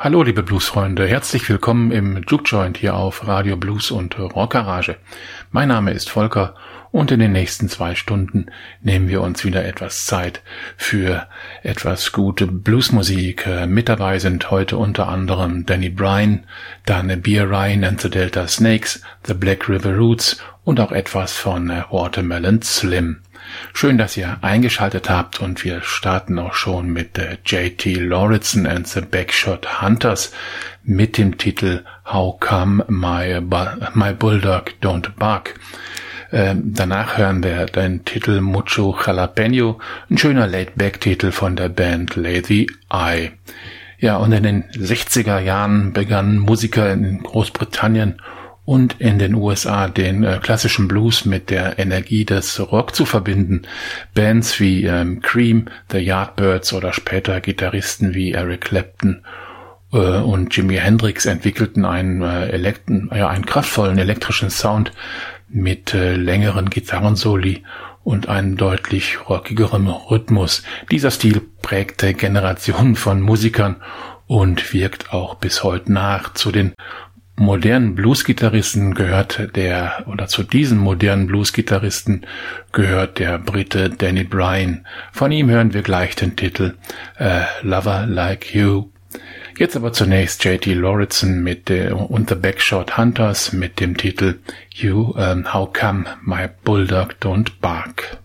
Hallo liebe Bluesfreunde, herzlich willkommen im Juke Joint hier auf Radio Blues und Rockgarage. Mein Name ist Volker und in den nächsten 2 Stunden nehmen wir uns wieder etwas Zeit für etwas gute Bluesmusik. Mit dabei sind heute unter anderem Danny Bryan, dann Beer Ryan and the Delta Snakes, The Black River Roots und auch etwas von Watermelon Slim. Schön, dass ihr eingeschaltet habt und wir starten auch schon mit J.T. Lauritsen and the Backshot Hunters mit dem Titel How Come My Bulldog Don't Bark. Danach hören wir den Titel Mucho Jalapeno, ein schöner Laid-Back-Titel von der Band Lazy Eye. Ja, und in den 60er Jahren begannen Musiker in Großbritannien und in den USA den klassischen Blues mit der Energie des Rock zu verbinden. Bands wie Cream, The Yardbirds oder später Gitarristen wie Eric Clapton und Jimi Hendrix entwickelten einen kraftvollen elektrischen Sound mit längeren Gitarrensoli und einem deutlich rockigeren Rhythmus. Dieser Stil prägte Generationen von Musikern und wirkt auch bis heute nach. Zu diesen modernen Bluesgitarristen gehört der Brite Danny Bryan. Von ihm hören wir gleich den Titel Lover Like You. Jetzt aber zunächst J.T. Lauritsen und The Backshot Hunters mit dem Titel How Come My Bulldog Don't Bark.